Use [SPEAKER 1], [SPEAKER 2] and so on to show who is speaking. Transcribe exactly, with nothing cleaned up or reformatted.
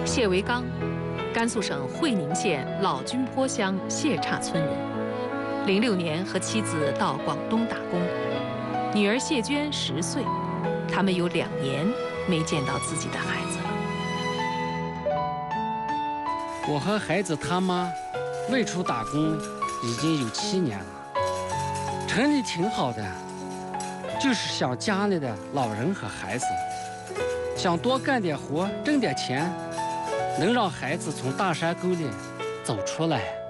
[SPEAKER 1] 谢维刚，甘肃省会宁县老君坡乡谢岔村人。零六年和妻子到广东打工，女儿谢娟十岁，他们有两年没见到自己的孩子了。
[SPEAKER 2] 我和孩子他妈外出打工已经有七年了，城里挺好的，就是想家里的老人和孩子，想多干点活挣点钱，能让孩子从大山沟里走出来。